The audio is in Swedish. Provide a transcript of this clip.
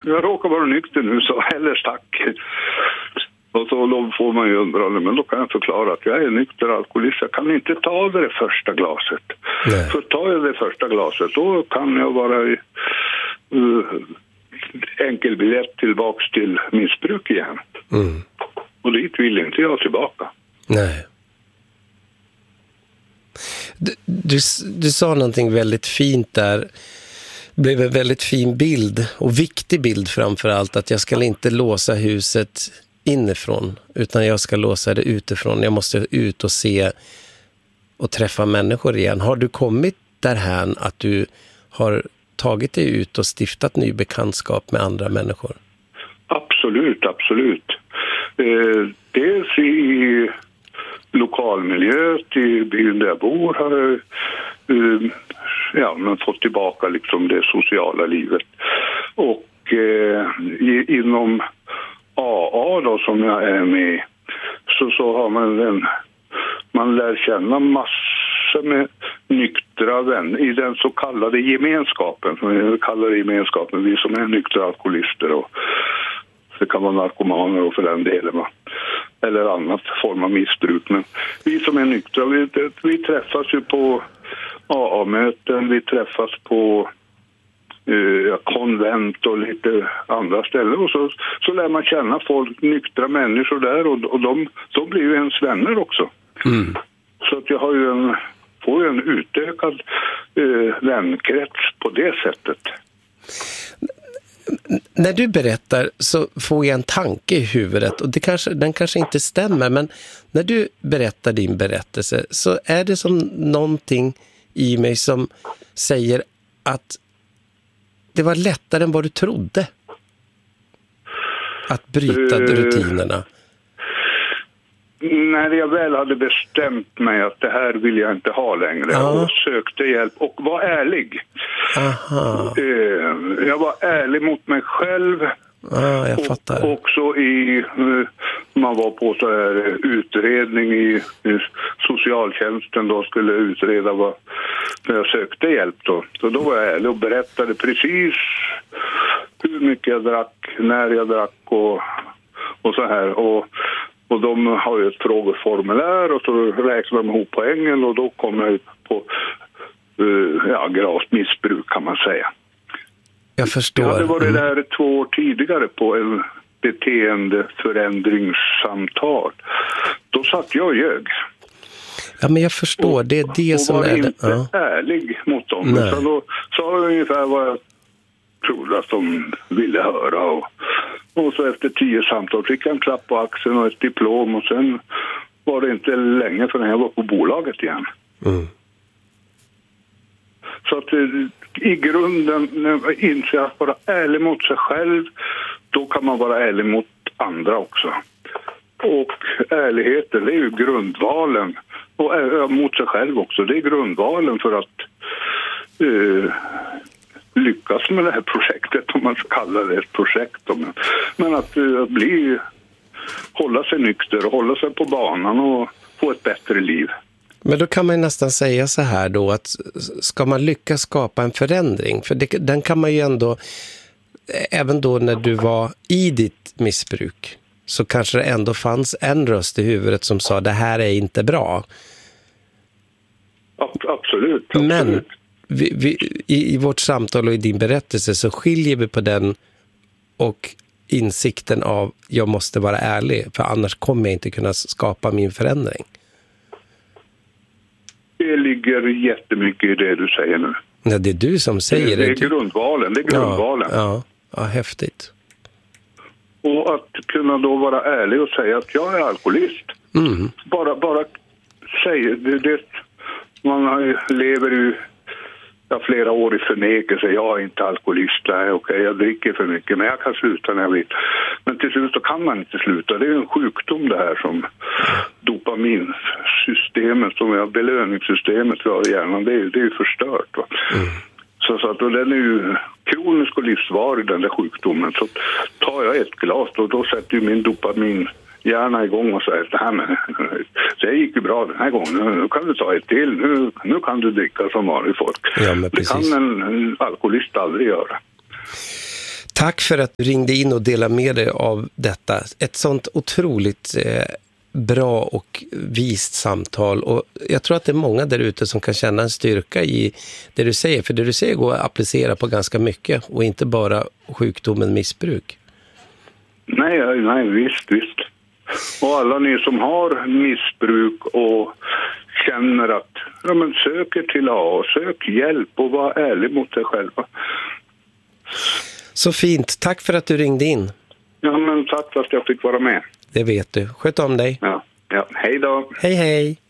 jag råkar vara nykter nu, så eller stack. Och så då får man ju undra, men då kan jag förklara att jag är nykter alkoholist. Jag kan inte ta det första glaset. Nej. För tar jag det första glaset, då kan jag vara enkelbiljett tillbaks till missbruk igen. Mm. Och dit vill inte jag tillbaka. Nej. Du sa någonting väldigt fint där. Det blev en väldigt fin bild och viktig bild framförallt, att jag ska inte låsa huset inifrån utan jag ska låsa det utifrån. Jag måste ut och se och träffa människor igen. Har du kommit därhän att du har tagit dig ut och stiftat ny bekantskap med andra människor? Absolut, absolut. Dels i lokalmiljö, i byn där jag bor, har jag fått tillbaka liksom det sociala livet. Och inom AA då, som jag är med, så har man lär känna massor med nyktra vänner i den så kallade gemenskapen. Vi kallar det gemenskapen, vi som är nyktra alkoholister, och det kan vara narkomaner och för den delen, eller annat form av missbruk. Men vi som är nyktra, vi träffas ju på AA-möten, vi träffas på konvent och lite andra ställen, och så lär man känna folk, nyktra människor där, och de blir ju ens vänner också. Mm. Så att jag har ju får ju en utökad vänkrets på det sättet. När du berättar så får jag en tanke i huvudet, och den kanske inte stämmer, men när du berättar din berättelse så är det som någonting i mig som säger att det var lättare än vad du trodde att bryta rutinerna. När jag väl hade bestämt mig att det här vill jag inte ha längre, och sökte hjälp och var ärlig. Aha. Jag var ärlig mot mig själv. Jag fattar. Och också man var på så här utredning i socialtjänsten, då skulle utreda när jag sökte hjälp då. Så då var jag ärlig och berättade precis hur mycket jag drack, när jag drack och så här. Och de har ju ett frågeformulär, och så räknar de ihop poängen, och då kommer jag på gravt missbruk, kan man säga. Jag förstår. Jag hade varit där 2 år tidigare på en beteendeförändringssamtal. Då satt jag och ljög. Ja, men jag förstår. Det är det som är... Och var inte ärlig mot dem. Nej. Så då sa jag ungefär vad jag trodde att de ville höra. Och så efter 10 samtal fick jag en klapp på axeln och ett diplom. Och sen var det inte länge förrän jag var på bolaget igen. Mm. Så att i grunden, inser jag att vara ärlig mot sig själv, då kan man vara ärlig mot andra också. Och ärligheten, det är ju grundvalen. Och mot sig själv också, det är grundvalen för att lyckas med det här projektet, om man ska kalla det ett projekt. Men att hålla sig nykter och hålla sig på banan och få ett bättre liv. Men då kan man nästan säga så här då, att ska man lyckas skapa en förändring, för den kan man ju ändå, även då när du var i ditt missbruk, så kanske det ändå fanns en röst i huvudet som sa det här är inte bra. Absolut. Men i vårt samtal och i din berättelse så skiljer vi på den och insikten av jag måste vara ärlig, för annars kommer jag inte kunna skapa min förändring. Det ligger jättemycket i det du säger nu. Ja, det är du som säger det. Det är grundvalen. Ja, häftigt. Och att kunna då vara ärlig och säga att jag är alkoholist. Mm. Bara säga det. Man lever ju flera år i förnekelse. Jag är inte alkoholist. Okej, jag dricker för mycket, men jag kan sluta när jag vill. Men till slut så kan man inte sluta. Det är en sjukdom det här, som dopaminsystemet, som belöningssystemet vi har i hjärnan. Det är ju förstört. Va? Mm. Så att den är ju kronisk och livsvarig, den där sjukdomen. Så tar jag ett glas och då sätter ju min dopamin hjärna igång och säger det gick ju bra den här gången, nu kan du ta ett till, nu kan du dricka som vanlig folk. Ja, men det kan en alkoholist aldrig göra. Tack för att du ringde in och delade med dig av detta. Ett sånt otroligt bra och vist samtal. Och jag tror att det är många där ute som kan känna en styrka i det du säger. För det du säger går att applicera på ganska mycket och inte bara sjukdomen missbruk. Nej, visst. Och alla ni som har missbruk och känner att söker till AA, sök hjälp och var ärlig mot dig själva. Så fint. Tack för att du ringde in. Ja, men tack för att jag fick vara med. Det vet du. Sköt om dig. Ja, hej då. Hej.